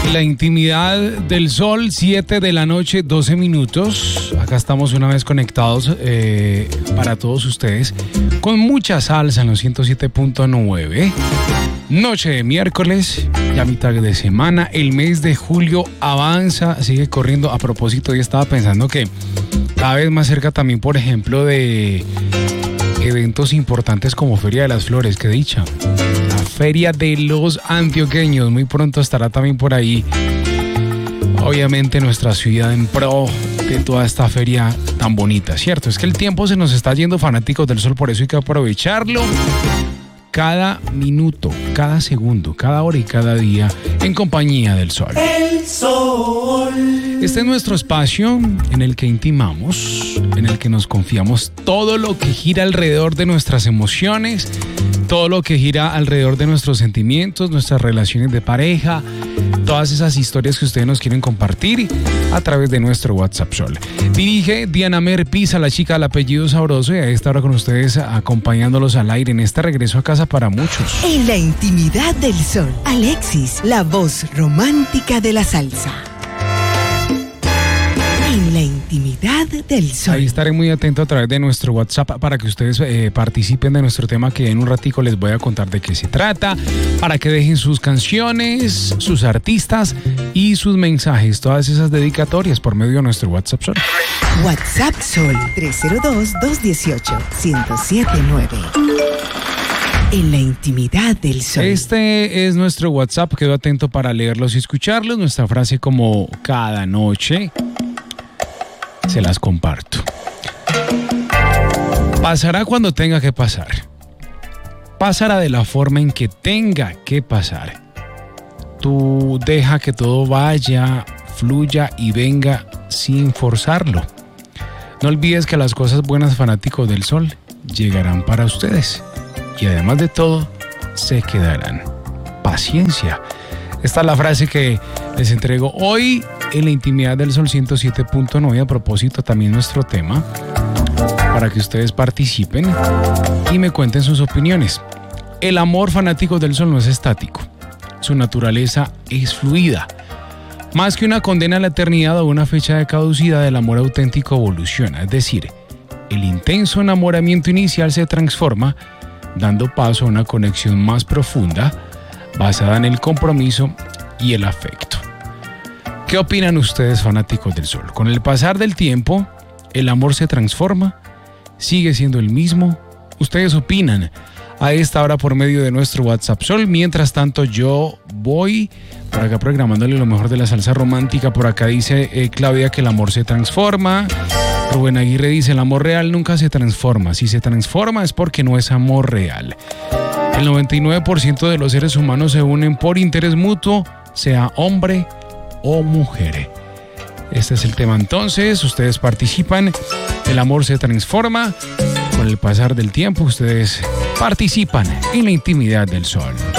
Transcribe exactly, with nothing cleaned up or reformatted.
La intimidad del sol, siete de la noche, doce minutos. Acá estamos una vez conectados eh, para todos ustedes con mucha salsa en los ciento siete punto nueve. Noche de miércoles, ya mitad de semana, el mes de julio avanza, sigue corriendo. A propósito, yo estaba pensando que cada vez más cerca también, por ejemplo, de eventos importantes como Feria de las Flores, que dicha. La Feria de los Antioqueños, muy pronto estará también por ahí. Obviamente nuestra ciudad en pro de toda esta feria tan bonita, ¿cierto? Es que el tiempo se nos está yendo, fanáticos del sol, por eso hay que aprovecharlo. Cada minuto, cada segundo, cada hora y cada día en compañía del sol. El sol. Este es nuestro espacio en el que intimamos, en el que nos confiamos todo lo que gira alrededor de nuestras emociones, todo lo que gira alrededor de nuestros sentimientos, nuestras relaciones de pareja, todas esas historias que ustedes nos quieren compartir a través de nuestro WhatsApp Sol. Dirige Diana Mer Pisa, la chica del apellido sabroso, y a esta hora con ustedes acompañándolos al aire en este regreso a casa para muchos. En la intimidad del sol, Alexis, la voz romántica de la salsa. En la intimidad del sol. Ahí estaré muy atento a través de nuestro WhatsApp para que ustedes eh, participen de nuestro tema, que en un ratico les voy a contar de qué se trata, para que dejen sus canciones, sus artistas y sus mensajes, todas esas dedicatorias por medio de nuestro WhatsApp Sol. WhatsApp Sol tres cero dos, dos uno ocho, uno cero siete nueve. En la intimidad del sol. Este es nuestro WhatsApp, quedo atento para leerlos y escucharlos. Nuestra frase, como cada noche, se las comparto. Pasará cuando tenga que pasar. Pasará de la forma en que tenga que pasar. Tú deja que todo vaya, fluya y venga sin forzarlo. No olvides que las cosas buenas, fanáticos del sol, llegarán para ustedes. Y además de todo, se quedarán. Paciencia. Esta es la frase que les entrego hoy en la intimidad del sol ciento siete punto nueve. A propósito, también nuestro tema, para que ustedes participen y me cuenten sus opiniones. El amor, fanático del sol, no es estático. Su naturaleza es fluida. Más que una condena a la eternidad o una fecha de caducidad, el amor auténtico evoluciona. Es decir, el intenso enamoramiento inicial se transforma, dando paso a una conexión más profunda, basada en el compromiso y el afecto. ¿Qué opinan ustedes, fanáticos del sol? Con el pasar del tiempo, ¿el amor se transforma? ¿Sigue siendo el mismo? ¿Ustedes opinan a esta hora por medio de nuestro WhatsApp Sol? Mientras tanto, yo voy por acá programándole lo mejor de la salsa romántica. Por acá dice eh, Claudia que el amor se transforma. Rubén Aguirre dice: el amor real nunca se transforma. Si se transforma es porque no es amor real. El noventa y nueve por ciento de los seres humanos se unen por interés mutuo, sea hombre o mujer. Este es el tema entonces. Ustedes participan. El amor se transforma. Con el pasar del tiempo, ustedes participan en la intimidad del sol.